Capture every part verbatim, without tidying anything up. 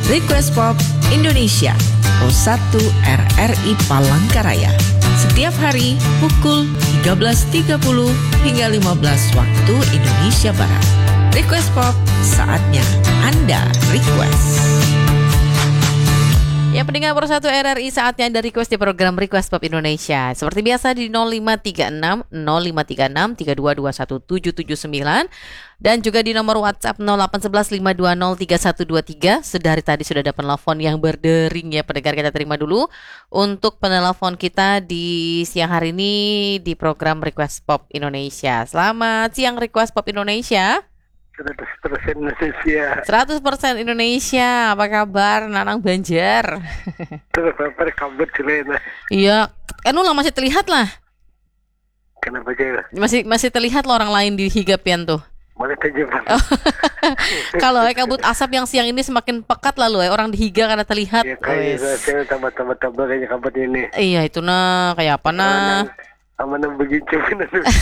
Request Pop Indonesia Pro satu R R I Palangkaraya. Setiap hari pukul tiga belas tiga puluh hingga lima belas waktu Indonesia Barat. Request Pop, saatnya Anda request. Ya, pendengar Pro satu R R I, saatnya Anda request di program Request Pop Indonesia. Seperti biasa di nol lima tiga enam nol lima tiga enam tiga dua dua satu tujuh tujuh sembilan dan juga di nomor WhatsApp nol delapan satu satu lima dua nol tiga satu dua tiga. Sedari tadi sudah ada penelpon yang berdering ya pendengar, kita terima dulu untuk penelpon kita di siang hari ini di program Request Pop Indonesia. Selamat siang Request Pop Indonesia. seratus persen Indonesia. seratus persen Indonesia. Apa kabar Nanang Banjar? Terus apa kabut Cilena? Iya, kan lu lah masih terlihat lah. Kenapa aja? Masih masih terlihat lo orang lain di higapian tuh. Boleh aja bang. Oh. Kalau eh, kabut asap yang siang ini semakin pekat lalu eh orang di higa karena terlihat. Ya kayaknya saya tambah-tambah tambah kayaknya kabut ini. Iya itu nah, kayak apa nah? Amanah begitu benar.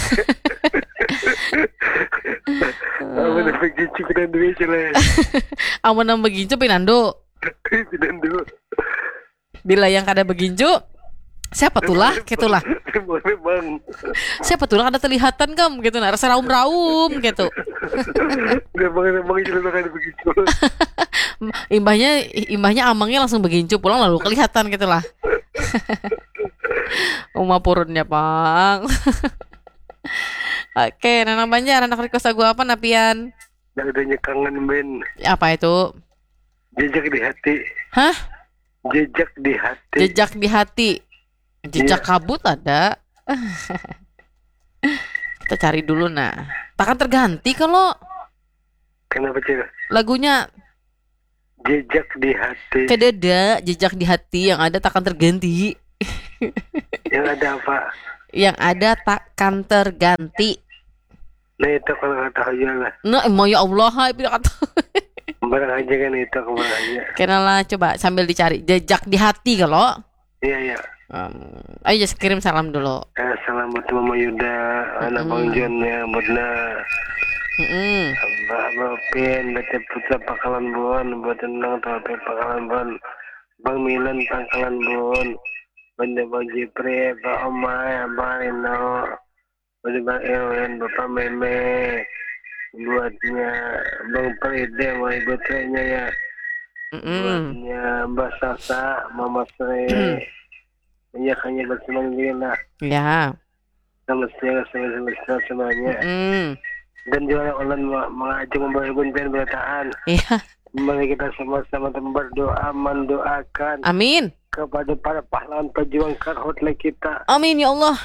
Amanah begitu benar dua celah. Amanah begincu pinando. Pinando. Bila yang kada begincu, siapa tulah, gitulah. Boleh bang. Siapa tulah kada terlihatan kam gitu nah, rasa raum-raum gitu. Gak bang bang itu kada begitu. Imbahnya imbahnya amangnya langsung begincu pulang lalu kelihatan gitulah. Uma purunnya bang. Oke, Nanang Banjar, anak request lagu apa Napian? Yang adanya kangen ben. Apa itu? Jejak di hati. Hah? Jejak di hati. Jejak di hati. Jejak Iya. kabut ada. Kita cari dulu nah. Takkan terganti kalau Kenapa sih? lagunya Jejak di hati. kededa jejak di hati, yang ada takkan terganti. Yang ada apa? Yang ada takkan terganti. Nah itu kalau kata aja lah. Nah, emang ya Allah, hai bila kata. Barang aja kan itu kemana aja. Kenalah coba sambil dicari jejak di hati kalau. Iya iya. Um, ayo just kirim salam dulu. Assalamualaikum Mama Yuda, anak Mm-mm. Bang John ya, Budna, Mm-mm. Abah Abah Pin, Baca Putra Pakalan Bon, buat tenang Tapi Pakalan Bon, Bang Milan Pakalan Bon, Banda Bang Jepri, Pak Omay, Abang Rino, Banda Bang Erwin, Bapak Meme, buatnya Bang Pride, mau ibu trennya ya, Mm-mm. buatnya Mbak Sasa, Mama Sri, ya hanya bersenang gila. Ya. Sama siang sama semuanya. Mm. Dan juga online mengajak membawa ibu dan berataan. Iya. Mari kita sama-sama berdoa mendoakan Amin. kepada para pahlawan pejuang karhutla kita. Amin ya Allah.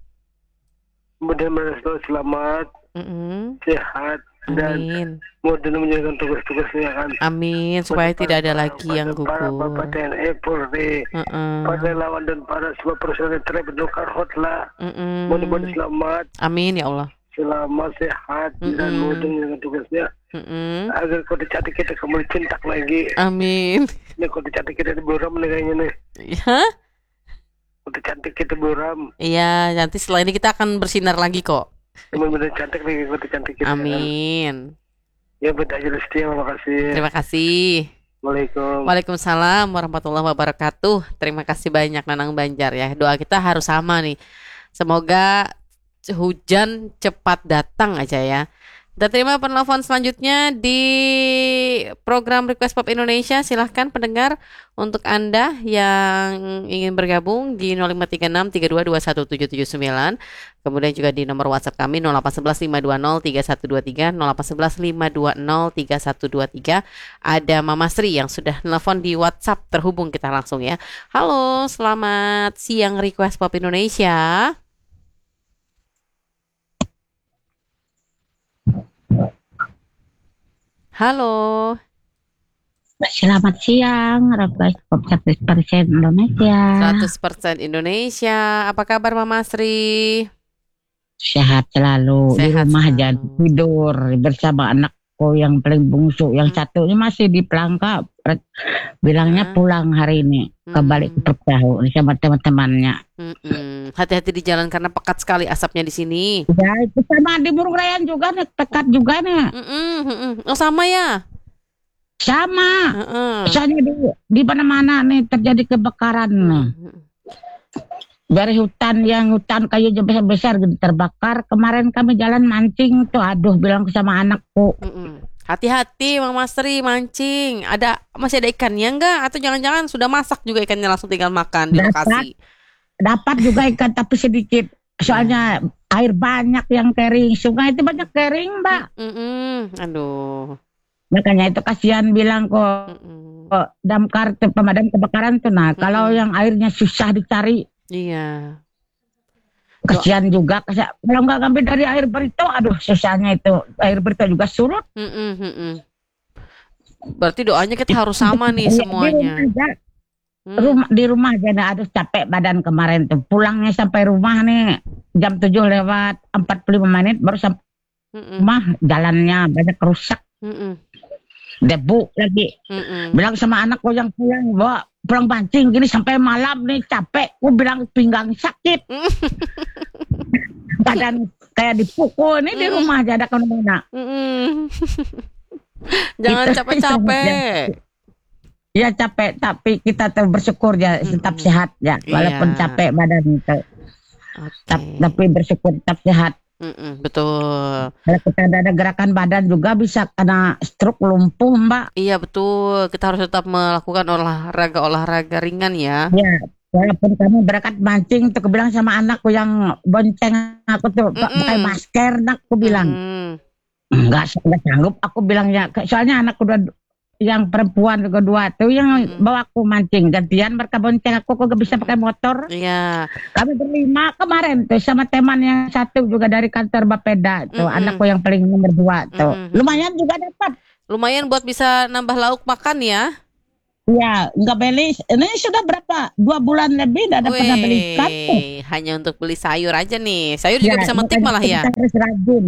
Mudah-mudahan selalu selamat, Mm-mm. sehat dan Amin. mudah menjalankan tugas-tugasnya kan. Amin supaya Pada tidak ada para- lagi yang pada Para Bapak gugur. T N I Polri, Mm-mm. para lawan dan para semua personel terhadap karhutla. Mm-mm. Mudah-mudahan selamat, Amin ya Allah. selamat, sehat dan Mm-mm. mudah menjalankan tugasnya. Mm-mm. Agar kau dicatat kita kembali cintak lagi. Amin. Ini kau dicatat kita di buram nih kayaknya nih. Hah? Kau dicantik kita buram. Iya, nanti setelah ini kita akan bersinar lagi kok. Emang bener cantik nih kau dicantik kita. Amin. Ya betul aja setia, makasih. Terima kasih. Assalamualaikum. Waalaikumsalam warahmatullahi wabarakatuh. Terima kasih banyak Nanang Banjar ya. Doa kita harus sama nih. Semoga hujan cepat datang aja ya. Kita terima penelpon selanjutnya di program Request Pop Indonesia. Silahkan pendengar, untuk Anda yang ingin bergabung di nol lima tiga enam tiga dua dua satu tujuh tujuh sembilan. Kemudian juga di nomor WhatsApp kami nol delapan satu satu lima dua nol tiga satu dua tiga, nol delapan satu satu lima dua nol tiga satu dua tiga. Ada Mama Sri yang sudah nelpon di WhatsApp, terhubung kita langsung ya. Halo, selamat siang Request Pop Indonesia. Halo. Selamat siang, Request Pop seratus persen Indonesia. seratus persen Indonesia. Apa kabar Mama Sri? Sehat selalu. Di Sehat rumah selalu. aja tidur bersama anakku yang paling bungsu. Yang Hmm. satu ini masih di Pelangka. Bilangnya Hmm. pulang hari ini. Kembali ke Hmm. Pertahu sama teman-temannya. Mm-mm. Hati-hati di jalan karena pekat sekali asapnya di sini. Ya itu sama di Burung Rayan juga nih, dekat juga nih. Mm-mm, mm-mm. Oh sama ya? Sama. Heeh. Soalnya di, di mana-mana nih terjadi kebakaran. Mm-mm. Dari hutan yang hutan kayu besar-besar gitu terbakar. Kemarin kami jalan mancing tuh, aduh bilang sama anakku. Mm-mm. Hati-hati Mama Sri mancing. Ada masih ada ikannya enggak? Atau jangan-jangan sudah masak juga ikannya langsung tinggal makan di Dapat. lokasi? Dapat juga ikan tapi sedikit. Soalnya air banyak yang kering. Sungai itu banyak kering, Mbak. Mm-mm. Aduh. Makanya itu kasihan bilang kok, Mm-mm. kok damkar tuh, pemadam kebakaran tuh. Nah, kalau Mm-mm. yang airnya susah dicari, Iya. kasihan juga. Kasihan. Kalau nggak ngambil dari air berito, aduh susahnya itu. Air berito juga surut. Mm-mm, mm-mm. Berarti doanya kita harus sama nih Iya, semuanya. Di rumah aja, Hmm. rumah, di rumah aja, nah, aduh capek badan kemarin tuh. Pulangnya sampai rumah nih jam tujuh lewat empat puluh lima menit baru sampai Mm-mm, rumah, jalannya banyak rusak, mm-mm, debu lagi. mm-mm. Bilang sama anakku yang pulang, bawa pulang pancing gini sampai malam nih capek. Aku bilang pinggang sakit, badan kayak dipukul. Ini di rumah aja ada kemana-mana. Mm-mm. Jangan Itu- capek-capek. Ya capek, tapi kita tuh bersyukur ya tetap Mm-mm. sehat ya, walaupun Iya. capek badan itu. Oke. Tap- Tapi bersyukur tetap sehat. Mm-mm, betul. Kalau kita ada gerakan badan juga bisa kena stroke, lumpuh, Mbak. Iya betul. Kita harus tetap melakukan olahraga-olahraga ringan ya. Ya, walaupun kamu berangkat mancing, tuh aku bilang sama anakku yang bonceng aku tuh, "Pak, Mm-mm. pakai masker, nak," aku bilang. Mm. Enggak, enggak sanggup, aku bilangnya. Soalnya anakku dua, yang perempuan kedua tuh yang Mm-mm. bawa aku mancing. Gantian mereka bonceng aku, aku gak bisa pakai motor. Iya. Kami berlima kemarin tuh sama teman yang satu juga dari kantor Bapeda tuh, Mm-mm. anakku yang paling nomor dua tuh. Mm-mm. Lumayan juga dapat. Lumayan buat bisa nambah lauk makan ya. Ya, nggak beli. Ini sudah berapa? Dua bulan lebih udah pernah beli ikan tuh. Wih, hanya untuk beli sayur aja nih. Sayur juga Ya, bisa metik makanya malah ya. kita harus rajin.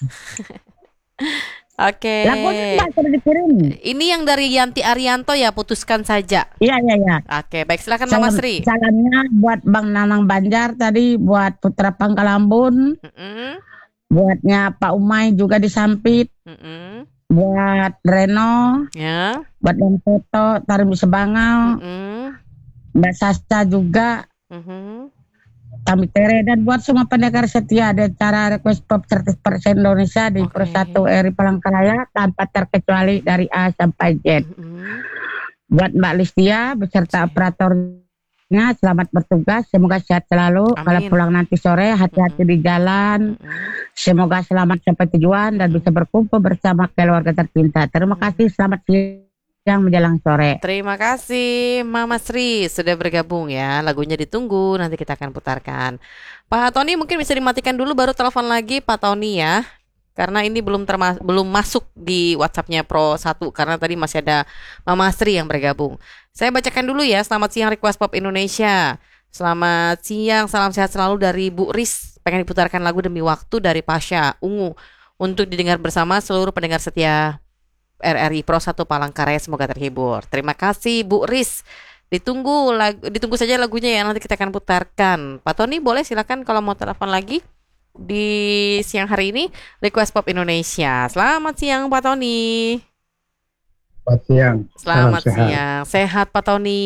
Oke. Lagunya Mbak sudah dikirim. Ini yang dari Yanti Arianto ya, putuskan saja. Iya, iya, iya. Oke, baik silakan Mama Salam- Sri. Salamnya buat Bang Nanang Banjar tadi, buat Putra Pangkalambun, Mm-mm, buatnya Pak Umay juga di Sampit, mm-mm, buat Reno, ya. buat Bang Toto, Tarim Sebangau, Mm-mm, Mbak Sasta juga, mhm. Kami Tere, dan buat semua pendengar setia ada acara Request Pop seratus persen Indonesia di Oke. Pro satu R I Palangkaraya tanpa terkecuali dari A sampai Z. Mm-mm, Buat Mbak Listia beserta operatornya, selamat bertugas, semoga sehat selalu. Amin. Kalau pulang nanti sore hati-hati di jalan, mm-mm. semoga selamat sampai tujuan dan bisa berkumpul bersama keluarga tercinta. Terima kasih, selamat siang menjelang sore. Terima kasih Mama Sri sudah bergabung ya. Lagunya ditunggu, nanti kita akan putarkan. Pak Tony mungkin bisa dimatikan dulu baru telepon lagi Pak Tony ya. Karena ini belum terma- belum masuk di WhatsApp-nya Pro satu karena tadi masih ada Mama Sri yang bergabung. Saya bacakan dulu ya. Selamat siang Request Pop Indonesia. Selamat siang, salam sehat selalu dari Bu Ris. Pengen diputarkan lagu Demi Waktu dari Pasha Ungu untuk didengar bersama seluruh pendengar setia R R I Pro satu Palangkaraya, semoga terhibur. Terima kasih Bu Ris. Ditunggu lagu, ditunggu saja lagunya ya, nanti kita akan putarkan. Pak Tony boleh silakan kalau mau telepon lagi di siang hari ini Request Pop Indonesia. Selamat siang Pak Tony. Selamat siang. Selamat Salam sehat. siang. Sehat Pak Tony?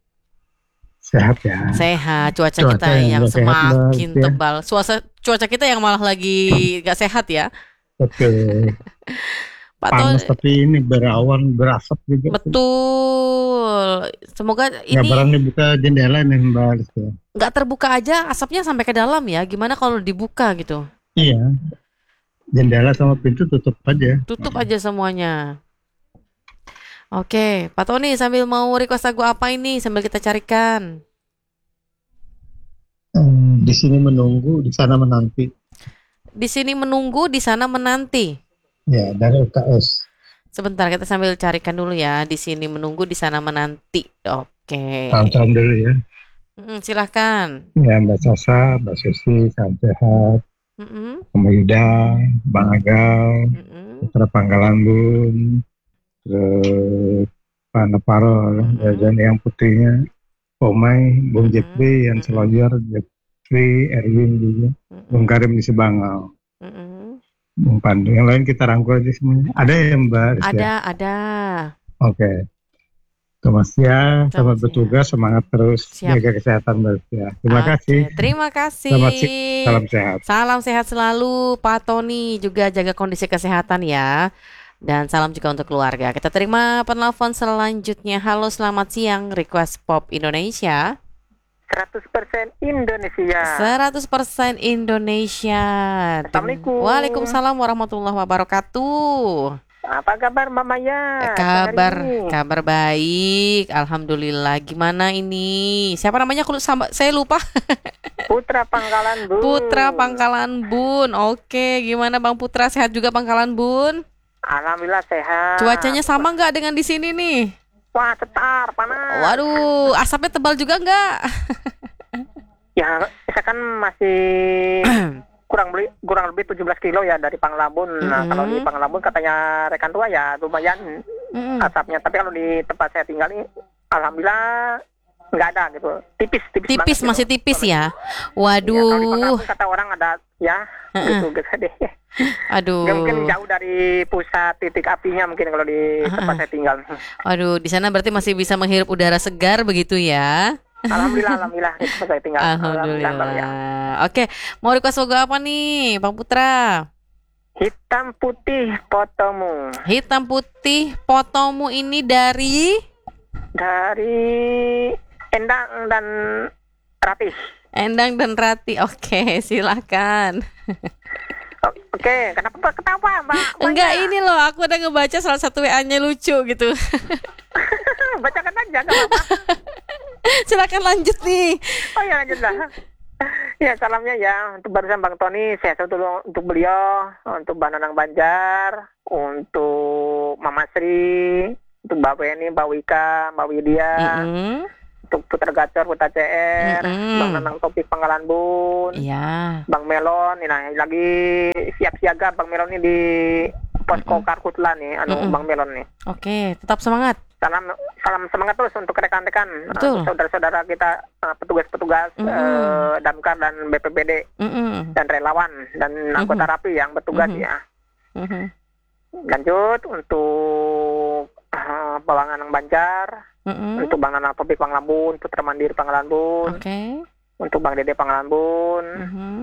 Sehat ya. Sehat. Cuaca, Cuaca kita yang yang nggak sehat semakin banget ya. tebal. Cuaca cuaca kita yang malah lagi gak sehat ya. Betul. Pak Panas Tony. tapi ini berawan berasap juga. Betul. Semoga Nggak ini berani buka jendela nih Mbak Alis ya. nggak terbuka aja asapnya sampai ke dalam ya. Gimana kalau dibuka gitu? Iya. Jendela sama pintu tutup aja. Tutup aja semuanya. Oke, Pak Tony sambil mau request lagu apa ini sambil kita carikan. Hmm, di sini menunggu, di sana menanti. Di sini menunggu, di sana menanti. Ya, dari U K S. Sebentar kita sambil carikan dulu ya. Di sini menunggu, di sana menanti. Oke. Salam-salam dulu ya. Mm, silahkan. Ya, Mbak Sasa, Mbak Susi, salam sehat. Mm-mm, Mbak Yuda, Bang Agal, mm-mm, Putra Pangkalambun, terus Pak Neparo, Mm-mm. dan yang putrinya Omai, Bung Mm-mm. Jepri, yang Mm-mm. Selonjor, Jepri, Erwin juga, Bung mm-mm, Karim di Sebangau, mm-mm. Bung Pandu. Yang lain kita rangkul aja semuanya. Ada ya Mbak? Rizya? Ada, ada. Oke. Selamat siang, Selamat selamat siang. bertugas, semangat terus, Siap. jaga kesehatan Mbak ya. Terima Oke, kasih. Terima kasih. Selamat si- salam sehat. Salam sehat selalu Pak Tony, juga jaga kondisi kesehatan ya. Dan salam juga untuk keluarga. Kita terima penelpon selanjutnya. Halo, selamat siang. Request Pop Indonesia. seratus persen Indonesia. seratus persen Indonesia. Assalamualaikum. Waalaikumsalam warahmatullahi wabarakatuh. Apa kabar Mbak Maya? Kabar, hari ini? kabar baik. Alhamdulillah. Gimana ini? Siapa namanya? Aku sama, saya lupa. Putra Pangkalan Bun. Putra Pangkalan Bun. Oke, gimana Bang Putra? Sehat juga Pangkalan Bun? Alhamdulillah sehat. Cuacanya sama nggak dengan di sini nih? Wah, cetar, panas. Waduh, asapnya tebal juga nggak? Ya, saya kan masih kurang beli kurang lebih tujuh belas kilo ya dari Panglabun. Nah, Mhm. kalau di Panglabun katanya rekan tua ya lumayan Mm-mm. asapnya. Tapi kalau di tempat saya tinggal ini, alhamdulillah nggak ada gitu. Tipis, tipis, Tipis, banget, masih gitu. tipis ya? Ya, kalau di Waduh, Panglabun kata orang ada ya Heeh. gitu, gitu deh. aduh, Ya, mungkin jauh dari pusat titik apinya mungkin kalau di tempat saya tinggal. aduh. Di sana berarti masih bisa menghirup udara segar begitu ya? Alhamdulillah, alhamdulillah di tempat saya tinggal. Alhamdulillah. Bang, ya. Oke, mau request logo apa nih, Bang Putra? Hitam putih fotomu Hitam putih fotomu ini dari dari Endang dan Ratih. Endang dan Rati. Oke, silakan. O- Oke, kenapa ketawa, Mbak? Enggak, Maya? ini loh, aku udah ngebaca salah satu W A-nya lucu gitu. Bacakan aja, nggak apa-apa. Silakan lanjut nih. Oh ya, lanjut lah. Ya, salamnya ya untuk barusan Bang Tony, sehat dulu untuk beliau, untuk Mbak Nanang Banjar, untuk Mama Sri, untuk Mbak Weni, Mbak Wika, Mbak Widya, Mm-mm. untuk Putra Gacor, Putra C R, Mm-mm. Bang Nanang Topik Pangkalan Bun, Iya. Bang Melon, ini nah, lagi siap siaga Bang Melon ini di posko Karhutla nih, anu Mm-mm. Bang Melon nih. Oke, tetap semangat. Salam salam semangat terus untuk rekan-rekan, Betul. uh, saudara-saudara kita, uh, petugas-petugas Mm-mm. uh, Damkar dan B P B D Mm-mm. dan relawan dan anggota Mhm. rapi yang bertugas Mhm. ya. Mhm. Lanjut untuk uh, Bang Nanang Banjar, Mm-mm. untuk Bang Nanang Topik Pangkalan Bun, Putra Mandiri Pangkalan Bun, Oke. untuk Bang Dede Pangkalan Bun, Mhm.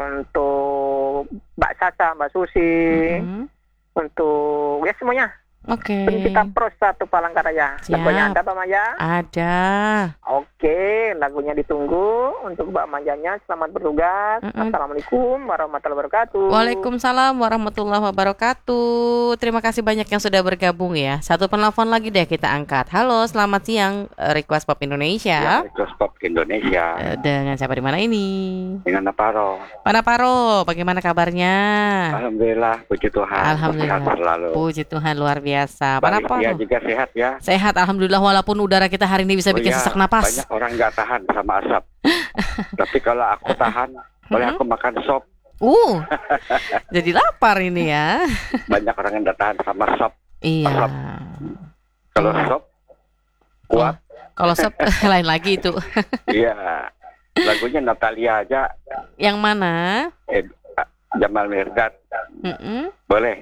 untuk Mbak Sasa, Mbak Susi, Mhm. untuk ya semuanya. Oke. Pencipta Pros satu Palangkaraya. Siap. Lagunya ada Mbak Maya? Ada. Oke, lagunya ditunggu untuk Mbak Mayanya. Selamat bertugas. Mm-mm. Assalamualaikum warahmatullahi wabarakatuh. Waalaikumsalam warahmatullahi wabarakatuh. Terima kasih banyak yang sudah bergabung ya. Satu penelpon lagi deh kita angkat. Halo, selamat siang. eh, Request Pop Ya, Indonesia. Request Pop Indonesia Eh, Dengan siapa di mana ini? dengan Naparo. Pak Naparo, bagaimana kabarnya? Alhamdulillah, puji Tuhan. Alhamdulillah. Sehat selalu. Puji Tuhan, luar biasa. Pak Bang Naparo. Ilya juga sehat ya. Sehat, alhamdulillah, walaupun udara kita hari ini bisa Oh bikin iya, sesak napas. Banyak orang nggak tahan sama asap. Tapi kalau aku tahan, boleh aku makan sop. Uh, jadi lapar ini ya. Banyak orang yang nggak tahan sama sop. Iya. Kalau Iya. sop, kuat. Kalau sop lain lagi itu. Iya. Lagunya Natalia aja. Yang mana? Eh, Jamal Mirdad. Mm-mm. Boleh.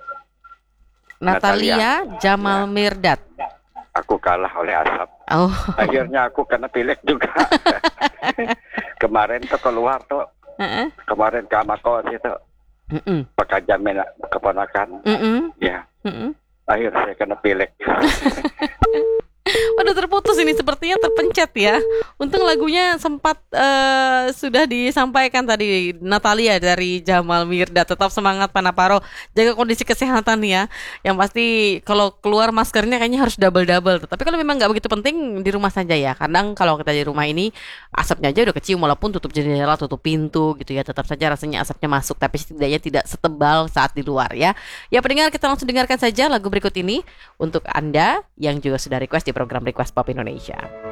Natalia Jamal Mirdad. Aku kalah oleh asap. Oh, Akhirnya aku kena pilek juga. Kemarin tuh keluar tuh. heeh. Kemarin ke Amakos itu. Mm-mm. Pakai jamin keponakan. Mm-mm. Ya. Mm-mm. Akhir saya kena pilek. Waduh, terputus ini, sepertinya terpencet ya. Untung lagunya sempat eh, sudah disampaikan tadi. Natalia dari Jamal Mirdad. Tetap semangat Pak Naparo, jaga kondisi kesehatan ya. Yang pasti kalau keluar maskernya kayaknya harus double-double. Tapi kalau memang nggak begitu penting, di rumah saja ya. Kadang kalau kita di rumah ini asapnya aja udah kecium, walaupun tutup jendela, tutup pintu gitu ya. Tetap saja rasanya asapnya masuk, tapi setidaknya tidak setebal saat di luar ya. Ya pendengar, kita langsung dengarkan saja lagu berikut ini untuk Anda yang juga sudah request di program Request Pop Indonesia.